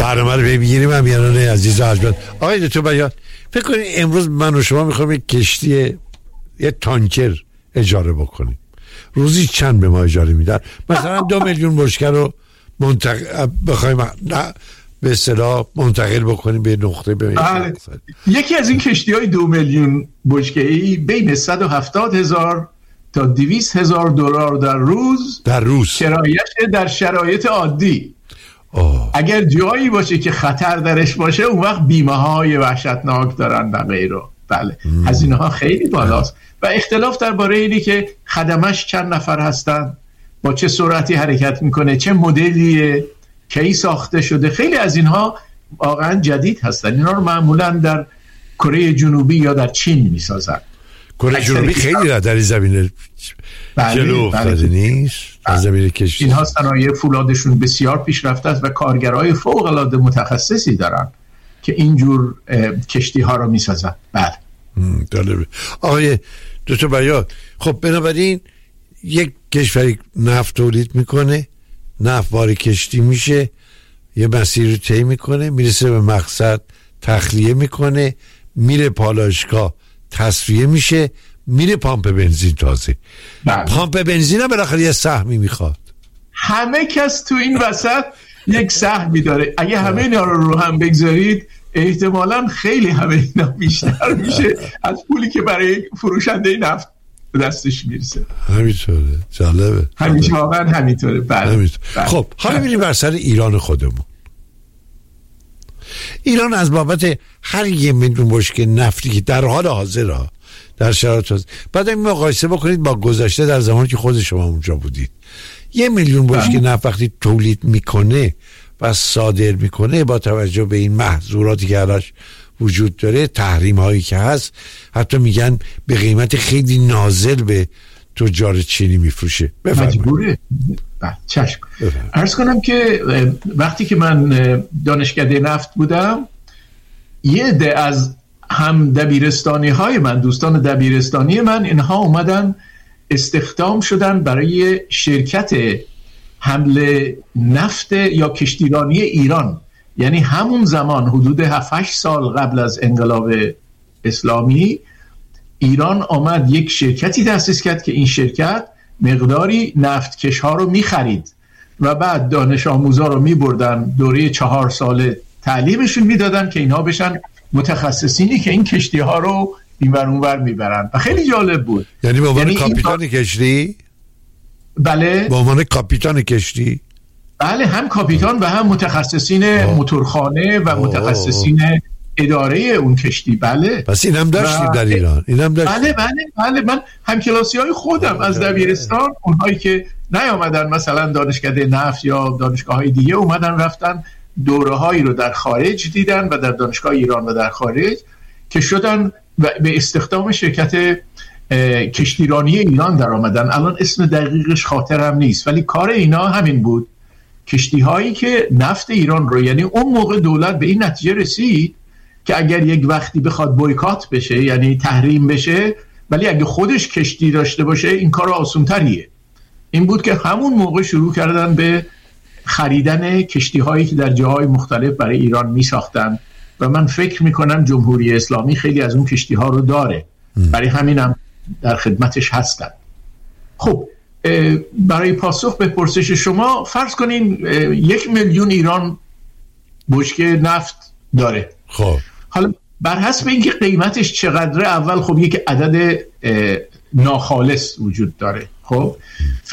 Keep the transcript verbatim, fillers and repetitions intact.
برنامه رو ببینیم هم یعنی عزیز و ارجمند. آقای دکتر بیات، فکر کنید امروز من و شما میخوایم یک کشتی، یک تانکر اجاره بکنیم، روزی چند به ما اجاره میدن؟ مثلا دو میلیون بشکه رو منتقل بخوایم نه به اصطلاح منتقل بکنیم به نقطه به بله. یکی از این کشتی های دو میلیون بشکه‌ای بین صد و هفتاد هزار تا دویست هزار دلار در روز در روز کرایه‌اش در شرایط عادی. آه. اگر جایی باشه که خطر درش باشه اون وقت بیمه های وحشتناک دارن و غیره. بله هزینه ها خیلی بالاست و اختلاف درباره اینه که خدمش چند نفر هستن، با چه سرعتی حرکت میکنه، چه مدلیه، کی ساخته شده. خیلی از اینها واقعا جدید هستن. اینا رو معمولا در کره جنوبی یا در چین میسازن. کره جنوبی خیلی را در این زمینه جلو افتاده نیست. در زمینه کشتی اینها صنایع فولادشون بسیار پیشرفته است و کارگرای فوق العاده متخصصی دارن که اینجور کشتی ها رو میسازن. بله جالبه. آقای دکتر بیات، خب بنابراین یک کشوری نفت تولید میکنه، نفت وارد کشتی میشه، یه مسیر رو طی میکنه، میرسه به مقصد، تخلیه میکنه، میره پالایشگاه، تصفیه میشه، میره پامپ بنزین. تازه بله. پامپ بنزین هم بالاخره یه سهمی میخواد. همه کس تو این وسط یک سهمی داره. اگه همه اینا رو رو هم بگذارید احتمالاً خیلی همه اینا بیشتر میشه از پولی که برای فروشنده نفت دستش میرسه. همینطوره. جالبه. همیشه واقعا همینطوره. بله. همینطوره. بله. خب حالا میریم بر سر ایران خودمون. ایران از بابت هر یه میلیون بشکه نفتی که در حال حاضر ها در شرایط حاضر، بعد این مقایسه بکنید با گذشته در زمانی که خود شما اونجا بودید، یه میلیون بشکه نفت وقتی تولید میکنه و صادر میکنه، با توجه به این محظوراتی که ازش وجود داره، تحریم هایی که هست، حتی میگن به قیمت خیلی نازل به تجار چینی میفروشه. مجبوره. چشم. عرض کنم که وقتی که من دانشکده نفت بودم، یه عده از هم دبیرستانی های من، دوستان دبیرستانی من، اینها اومدن استخدام شدن برای شرکت حمل نفت یا کشتیرانی ایران. یعنی همون زمان حدود هفت هشت سال قبل از انقلاب اسلامی ایران آمد یک شرکتی تأسیس کرد که این شرکت مقداری نفتکش ها رو می‌خرید و بعد دانش آموزا رو می‌بردن دوره چهار ساله تعلیمشون میدادن که اینها بشن متخصصینی که این کشتی ها رو اینور اونور میبرن و خیلی جالب بود. یعنی به عنوان یعنی کاپیتان این... کشتی؟ بله به عنوان کاپیتان کشتی؟ بله، هم کاپیتان و هم متخصصین آه. موتورخانه و آه. متخصصین اداره اون کشتی. بله پس این هم داشتیم و... در ایران. این هم داشتیم. بله بله بله من همکلاسی های خودم آه. از دبیرستان، اونهایی که نیامدن مثلا دانشکده نفت یا دانشگاه های دیگه، اومدن رفتن دوره هایی رو در خارج دیدن و در دانشگاه ایران و در خارج که شدن و به استخدام شرکت کشتیرانی ایران در آمدن. الان اسم دقیقش خاطرم نیست، ولی کار اینا همین بود. کشتی هایی که نفت ایران رو، یعنی اون موقع دولت به این نتیجه رسید که اگر یک وقتی بخواد بویکات بشه، یعنی تحریم بشه، ولی اگه خودش کشتی داشته باشه این کار آسان تریه. این بود که همون موقع شروع کردن به خریدن کشتی هایی که در جاهای مختلف برای ایران می ساختن و من فکر می کنم جمهوری اسلامی خیلی از اون کشتی ها رو داره، برای همین هم در خدمتش هستن. خب برای پاسخ به پرسش شما، فرض کنین یک میلیون ایران بشکه نفت داره. خب حالا بر حسب اینکه قیمتش چقدره، اول خب یک عدد ناخالص وجود داره. خب